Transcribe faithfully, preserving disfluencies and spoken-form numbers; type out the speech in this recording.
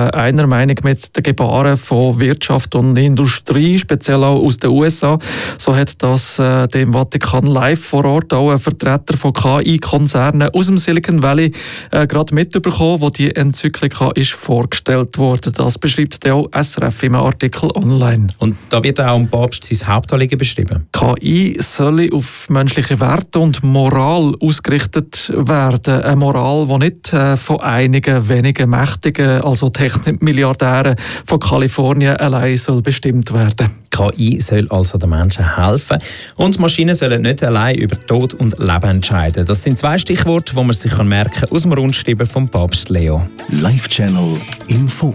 einer Meinung mit den Gebaren von Wirtschaft und Industrie, speziell auch aus den U S A. So hat das äh, dem Vatikan Live vor Ort auch ein Vertreter von K I-Konzernen aus dem Silicon Valley äh, gerade mitbekommen, wo die Enzyklika ist vorgestellt wurde. Das beschreibt der auch S R F im Artikel online. Und da wird auch am Papst sein Hauptanliegen beschrieben. K I soll auf menschliche Werte und Moral ausgerichtet werden. Eine Moral, die nicht äh, von einigen wenigen Mächtigen, also Technikmilliardären von Kalifornien allein soll bestimmt werden. K I soll also den Menschen helfen und Maschinen sollen nicht allein über Tod und Leben entscheiden. Das sind zwei Stichworte, die man sich merken kann aus dem Rundschreiben von Papst Leo. Live Channel Info.